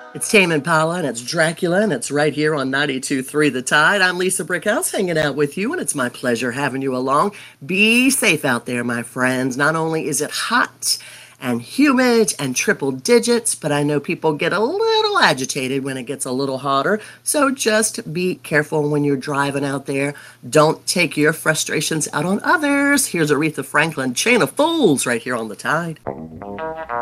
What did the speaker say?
It's Tame Impala and it's Dracula and it's right here on 92.3 The Tide. I'm Lisa Brickhouse hanging out with you and it's my pleasure having you along. Be safe out there, my friends. Not only is it hot and humid and triple digits, but I know people get a little agitated when it gets a little hotter. So just be careful when you're driving out there. Don't take your frustrations out on others. Here's Aretha Franklin, Chain of Fools, right here on The Tide.